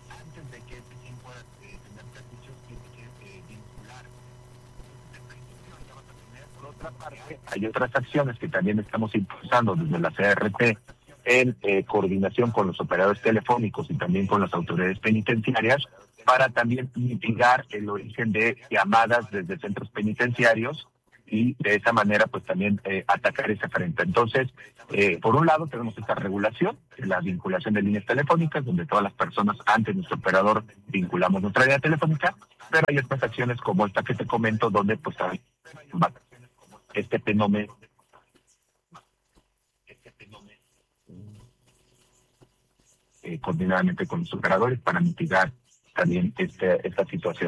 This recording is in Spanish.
antes de que este SIM pueda tener servicios, tiene que vincular. Por otra parte, hay otras acciones que también estamos impulsando desde la CRT en coordinación con los operadores telefónicos y también con las autoridades penitenciarias para también mitigar el origen de llamadas desde centros penitenciarios y de esa manera pues también atacar ese frente. Entonces, por un lado tenemos esta regulación, la vinculación de líneas telefónicas, donde todas las personas ante nuestro operador vinculamos nuestra línea telefónica, pero hay otras acciones como esta que te comento, donde pues también va este fenómeno coordinadamente con los operadores para mitigar también esta situación.